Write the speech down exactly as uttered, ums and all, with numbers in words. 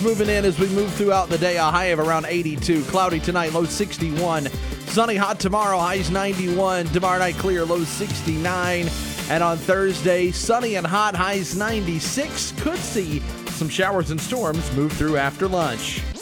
showers moving in as we move throughout the day. A high of around eighty-two. Cloudy tonight, low sixty-one. Sunny, hot tomorrow, highs ninety-one. Tomorrow night, clear, low sixty-nine. And on Thursday, sunny and hot, highs ninety-six. Could see some showers and storms move through after lunch.